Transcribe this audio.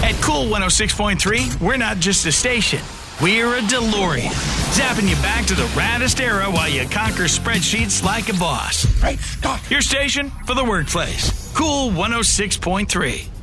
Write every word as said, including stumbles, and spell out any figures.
At Cool one oh six point three, we're not just a station. We're a DeLorean, zapping you back to the raddest era while you conquer spreadsheets like a boss. Right, stop. Your station for the workplace. Cool one oh six point three.